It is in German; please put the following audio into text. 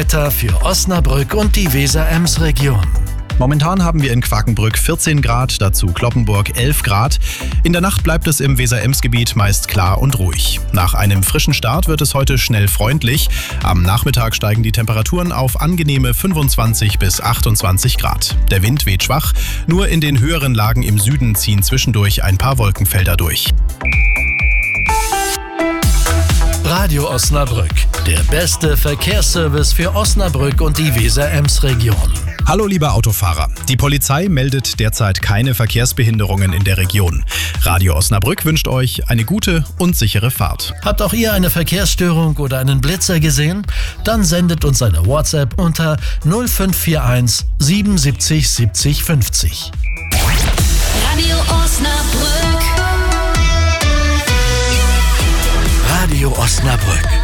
Wetter für Osnabrück und die Weser-Ems-Region. Momentan haben wir in Quakenbrück 14 Grad, dazu Cloppenburg 11 Grad. In der Nacht bleibt es im Weser-Ems-Gebiet meist klar und ruhig. Nach einem frischen Start wird es heute schnell freundlich. Am Nachmittag steigen die Temperaturen auf angenehme 25 bis 28 Grad. Der Wind weht schwach, nur in den höheren Lagen im Süden ziehen zwischendurch ein paar Wolkenfelder durch. Radio Osnabrück, der beste Verkehrsservice für Osnabrück und die Weser-Ems-Region. Hallo lieber Autofahrer, die Polizei meldet derzeit keine Verkehrsbehinderungen in der Region. Radio Osnabrück wünscht euch eine gute und sichere Fahrt. Habt auch ihr eine Verkehrsstörung oder einen Blitzer gesehen? Dann sendet uns eine WhatsApp unter 0541 77 70 50. Radio Osnabrück. Radio Osnabrück.